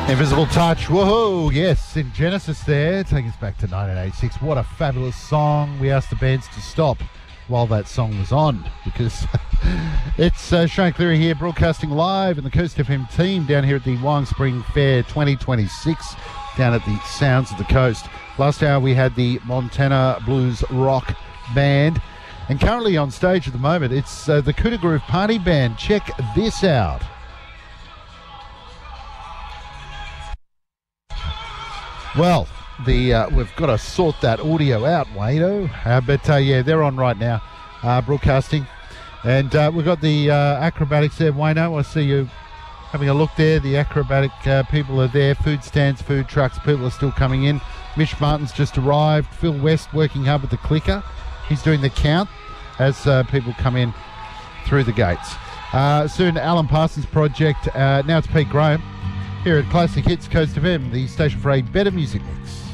Invisible Touch, woohoo, yes, in Genesis there, taking us back to 1986. What a fabulous song. We asked the bands to stop while that song was on, because it's Shane Cleary here, broadcasting live in the Coast FM team down here at the Wyong Spring Fair 2026, down at the Sounds of the Coast. Last hour we had the Montana Blues Rock Band, and currently on stage at the moment, it's the Kuta Groove Party Band. Check this out. Well, we've got to sort that audio out, Wayno. But yeah, they're on right now, broadcasting. And we've got the acrobatics there, Wayno. I see you having a look there. The acrobatic people are there. Food stands, food trucks, people are still coming in. Mitch Martin's just arrived. Phil West working hard with the clicker. He's doing the count as people come in through the gates. Soon, Alan Parsons Project. Now it's Pete Graham here at Classic Hits Coast FM, the station for a better music mix.